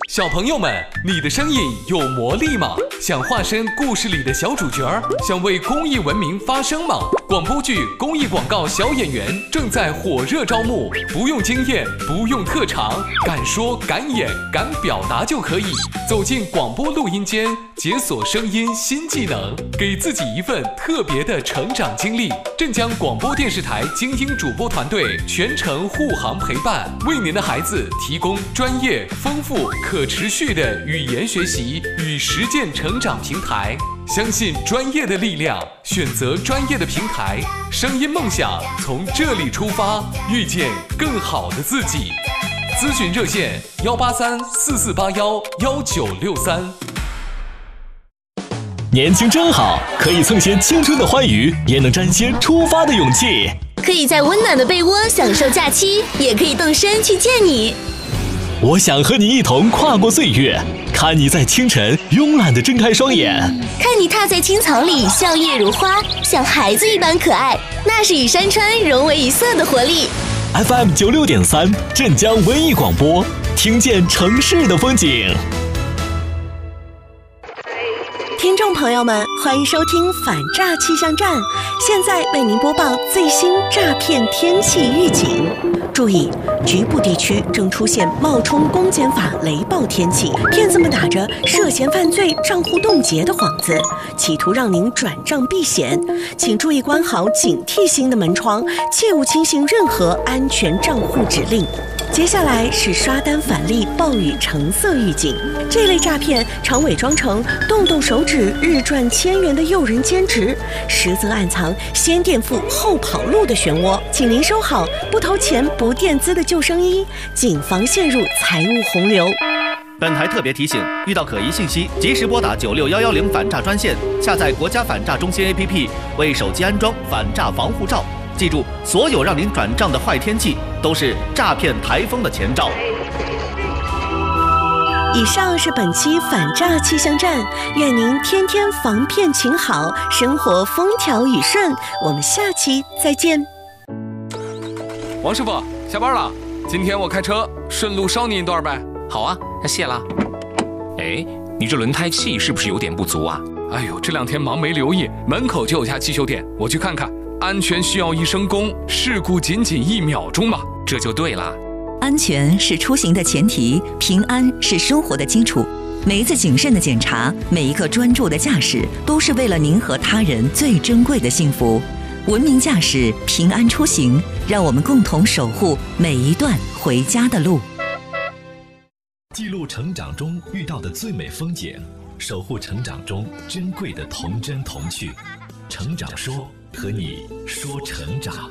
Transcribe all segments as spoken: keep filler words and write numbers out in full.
小朋友们，你的声音有魔力吗？想化身故事里的小主角，想为公益文明发声吗？广播剧、公益广告小演员正在火热招募，不用经验，不用特长，敢说敢演敢表达就可以。走进广播录音间，解锁声音新技能，给自己一份特别的成长经历。镇江广播电视台精英主播团队全程护航陪伴，为您的孩子提供专业、丰富、可持续的语言学习与实践成长平台。相信专业的力量，选择专业的平台，声音梦想从这里出发，遇见更好的自己。咨询热线：幺八三四四八幺幺九六三。 年轻真好，可以蹭些青春的欢愉，也能沾些出发的勇气。 可以在温暖的被窝享受假期，也可以动身去见你。 我想和你一同跨过岁月，看你在清晨慵懒地睁开双眼， 看你踏在青草里笑靥如花，像孩子一般可爱，那是与山川融为一色的活力。 F M 九六点三，镇江文艺广播，听见城市的风景。 听众朋友们，欢迎收听反诈气象站，现在为您播报最新诈骗天气预警。注意，局部地区正出现冒充公检法雷暴天气，骗子们打着涉嫌犯罪、账户冻结的幌子，企图让您转账避险。请注意关好警惕性的门窗，切勿轻信任何安全账户指令。接下来是刷单返利暴雨橙色预警，这类诈骗常伪装成动动手指日赚千元的诱人兼职，实则暗藏先垫付后跑路的漩涡。请您收好不投钱不垫资的救生衣，谨防陷入财务洪流。 本台特别提醒，遇到可疑信息，及时拨打九六幺幺零反诈专线，下载国家反诈中心 A P P， 为手机安装反诈防护罩。记住，所有让您转账的坏天气都是诈骗台风的前兆。 以上是本期反诈气象站，愿您天天防骗勤好，生活风调雨顺。我们下期再见。 王师傅，下班了，今天我开车，顺路捎你一段呗。 好啊，那谢了。哎，你这轮胎气是不是有点不足啊？ 哎呦，这两天忙没留意，门口就有家汽修店，我去看看。安全需要一生功，事故仅仅一秒钟嘛， 这就对了。 安全是出行的前提，平安是生活的基础。每一次谨慎的检查，每一个专注的驾驶，都是为了您和他人最珍贵的幸福。文明驾驶，平安出行，让我们共同守护每一段回家的路。 记录成长中遇到的最美风景，守护成长中珍贵的童真童趣。成长说，和你说成长。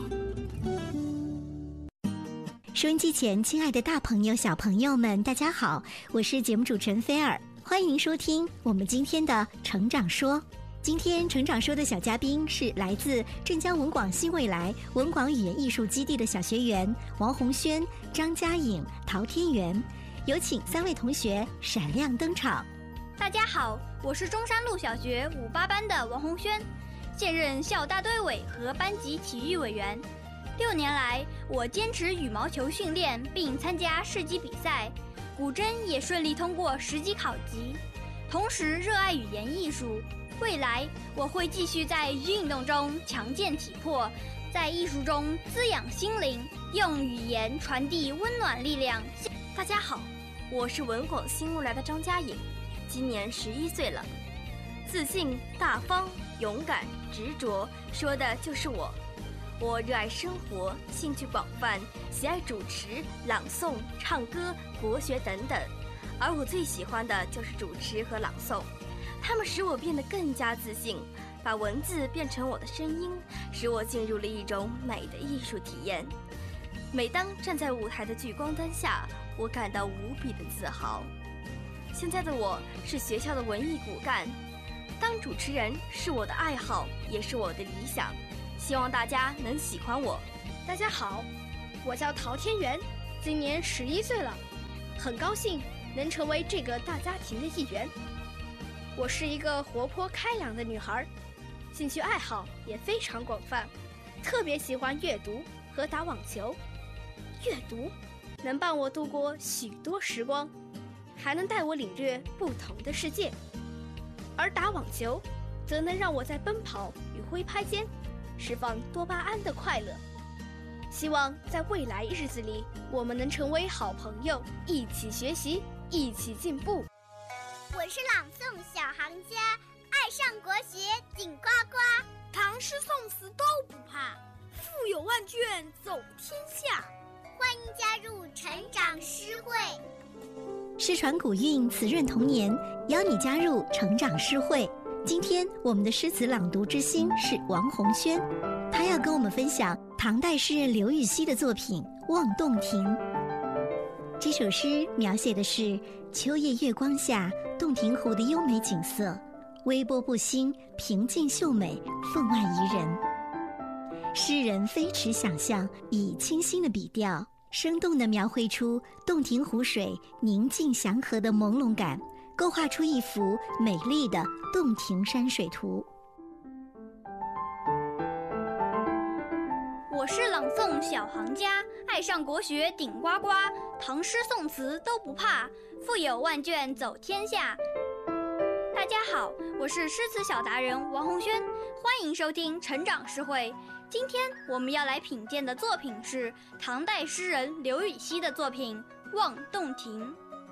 收音机前亲爱的大朋友小朋友们，大家好，我是节目主持人菲尔，欢迎收听我们今天的成长说。今天成长说的小嘉宾是来自镇江文广新未来文广语言艺术基地的小学员王红轩、张佳颖、陶天元，有请三位同学闪亮登场。 大家好，我是中山路小学五八班的王红轩，现任校大队委和班级体育委员。六年来，我坚持羽毛球训练，并参加市级比赛，古筝也顺利通过十级考级。同时热爱语言艺术，未来我会继续在运动中强健体魄，在艺术中滋养心灵，用语言传递温暖力量。 大家好，我是文广新未来的张佳颖，今年十一岁了，自信、大方、勇敢、执着，说的就是我。我热爱生活，兴趣广泛，喜爱主持、朗诵、唱歌、国学等等，而我最喜欢的就是主持和朗诵，它们使我变得更加自信，把文字变成我的声音，使我进入了一种美的艺术体验。每当站在舞台的聚光灯下，我感到无比的自豪。现在的我是学校的文艺骨干，当主持人是我的爱好，也是我的理想，希望大家能喜欢我。 大家好，我叫陶天元，今年十一岁了，很高兴能成为这个大家庭的一员。我是一个活泼开朗的女孩，兴趣爱好也非常广泛，特别喜欢阅读和打网球。阅读能伴我度过许多时光， 还能带我领略不同的世界，而打网球则能让我在奔跑与挥拍间释放多巴胺的快乐。希望在未来日子里，我们能成为好朋友，一起学习，一起进步。 我是朗诵小行家，爱上国学顶呱呱， 唐诗宋词都不怕，腹有万卷走天下。 欢迎加入成长诗会， 诗传古韵，词润童年，邀你加入成长诗会。今天我们的诗词朗读之星是王洪轩，他要跟我们分享唐代诗人刘禹锡的作品《望洞庭》。这首诗描写的是秋夜月光下洞庭湖的优美景色，微波不兴，平静秀美，分外宜人。诗人飞驰想象，以清新的笔调，生动地描绘出洞庭湖水宁静祥和的朦胧感，构画出一幅美丽的洞庭山水图。 我是朗诵小行家，爱上国学顶呱呱，唐诗宋词都不怕，腹有万卷走天下。大家好，我是诗词小达人王洪轩，欢迎收听成长诗会。今天我们要来品鉴的作品是唐代诗人刘禹锡的作品《望洞庭》。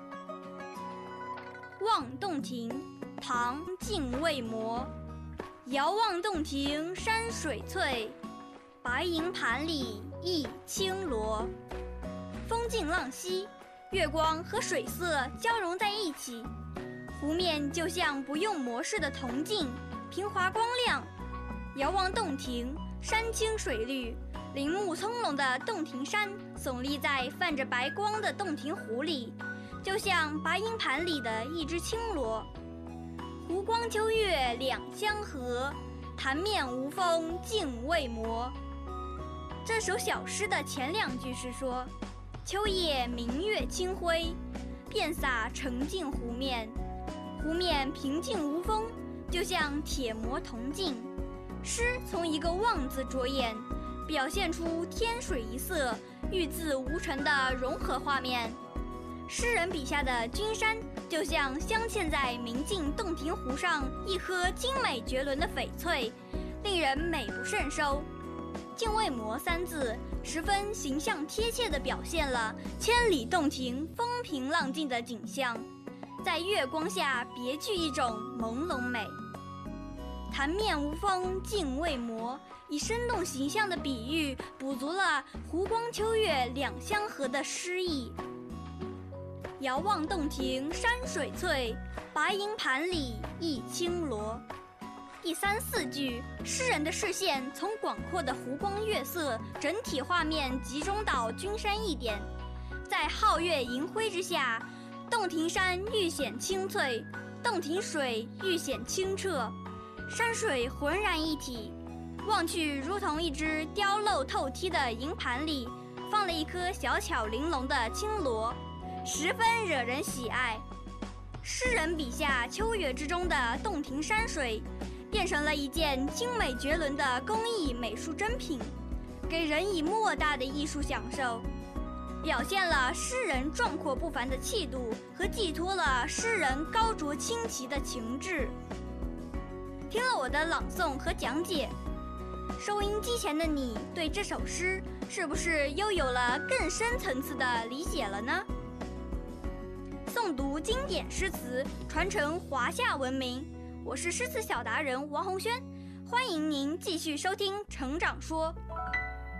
望洞庭，唐·晋卫模。遥望洞庭山水翠，白银盘里一青螺。风静浪息，月光和水色交融在一起，湖面就像不用磨饰的铜镜，平滑光亮。遥望洞庭，山青水绿，林木葱茏的洞庭山耸立在泛着白光的洞庭湖里，就像白银盘里的一只青螺。湖光秋月两相和，潭面无风镜未磨。这首小诗的前两句是说，秋夜明月清辉，遍洒澄净湖面，湖面平静无风，就像铁磨铜镜。诗从一个望字着眼，表现出天水一色，玉字无尘的融合画面。诗人笔下的君山就像镶嵌在明镜洞庭湖上一颗精美绝伦的翡翠，令人美不胜收。镜未磨三字十分形象贴切地表现了千里洞庭风平浪静的景象，在月光下别具一种朦胧美。潭面无风镜未磨，以生动形象的比喻补足了湖光秋月两相和的诗意。遥望洞庭山水翠，白银盘里一青螺。第三四句，诗人的视线从广阔的湖光月色整体画面集中到君山一点，在皓月银辉之下，洞庭山愈显清翠，洞庭水愈显清澈，山水浑然一体，望去如同一只雕镂透剔的银盘里放了一颗小巧玲珑的青螺，十分惹人喜爱。诗人笔下秋月之中的洞庭山水变成了一件精美绝伦的工艺美术珍品，给人以莫大的艺术享受，表现了诗人壮阔不凡的气度和寄托了诗人高卓清奇的情志。听了我的朗诵和讲解，收音机前的你对这首诗是不是又有了更深层次的理解了呢？诵读经典诗词，传承华夏文明。我是诗词小达人王洪轩，欢迎您继续收听《成长说》。